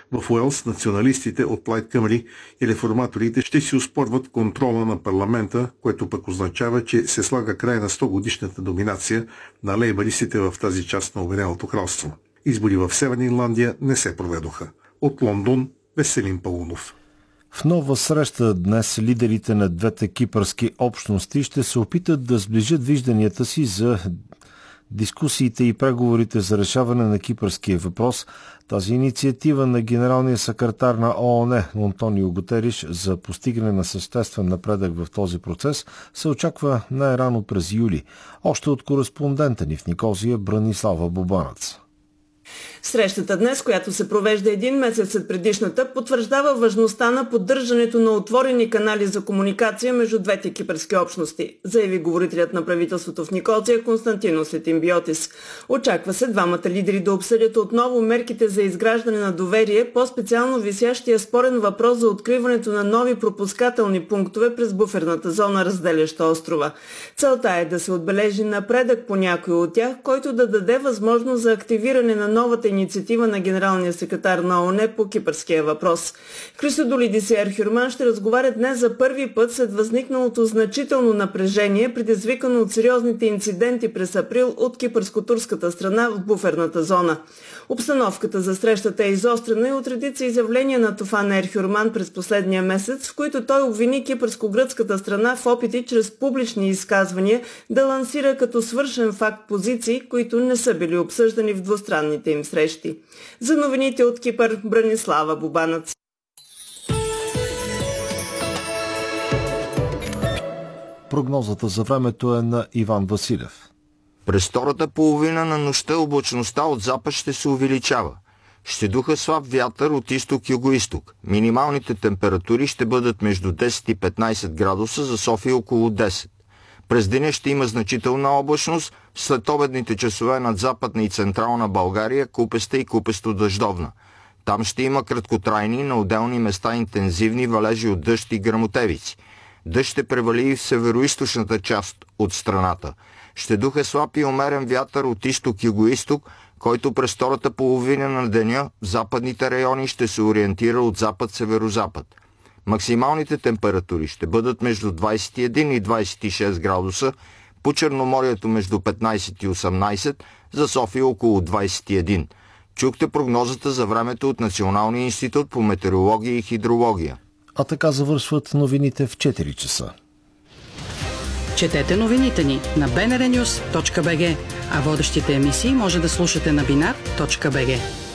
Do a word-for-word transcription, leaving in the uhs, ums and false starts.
В Уелс националистите от Плайд Къмри и реформаторите ще си оспорват контрола на парламента, което пък означава, че се слага край на сто годишната доминация на лейбаристите в тази част на Обединеното кралство. Избори в Северна Ирландия не се проведоха. От Лондон Веселин Паунов. В нова среща днес лидерите на двете кипърски общности ще се опитат да сближат вижданията си за дискусиите и преговорите за решаване на кипърския въпрос. Тази инициатива на генералния секретар на ООН Антонио Гутериш за постигане на съществен напредък в този процес се очаква най-рано през юли. Още от кореспондента ни в Никозия Бранислава Бобанец. Срещата днес, която се провежда един месец след предишната, потвърждава важността на поддържането на отворени канали за комуникация между двете кипърски общности, заяви говорителят на правителството в Никозия Константинос Етимбиотис. Очаква се двамата лидери да обсъдят отново мерките за изграждане на доверие, по-специално висящия спорен въпрос за откриването на нови пропускателни пунктове през буферната зона, разделяща острова. Целта е да се отбележи напредък по някой от тях, който да даде възможност за активиране на новата инициатива на генералния секретар на ООН по кипърския въпрос. Христодолидис и Ерхюрман ще разговарят днес за първи път след възникналото значително напрежение, предизвикано от сериозните инциденти през април от кипърско-турската страна в буферната зона. Обстановката за срещата е изострена и от редица изявления на Тофан Ерхюрман през последния месец, в които той обвини кипърско-гръцката страна в опити чрез публични изказвания да лансира като свършен факт позиции, които не са били обсъждани в двустранните им срещи. За новините от Кипър, Бранислава Бобанец. Прогнозата за времето е на Иван Василев. През втората половина на нощта облачността от запад ще се увеличава. Ще духа слаб вятър от изток-югоизток. Минималните температури ще бъдат между десет и петнайсет градуса, за София около десет. През деня ще има значителна облачност, след обедните часове над Западна и Централна България купеста и купесто-дъждовна. Там ще има краткотрайни, на отделни места интензивни валежи от дъжд и гръмотевици. Дъжд ще превали и в североизточната част от страната. Ще духа слаб и умерен вятър от изток-югоизток, който през втората половина на деня в западните райони ще се ориентира от запад-северозапад. Максималните температури ще бъдат между двайсет и един и двайсет и шест градуса, по Черноморието между петнайсет и осемнайсет, за София около двайсет и един. Чухте прогнозата за времето от Националния институт по метеорология и хидрология. А така завършват новините в четири часа. Четете новините ни на би ен ар нюз точка би джи, а водещите емисии може да слушате на бинар точка би джи.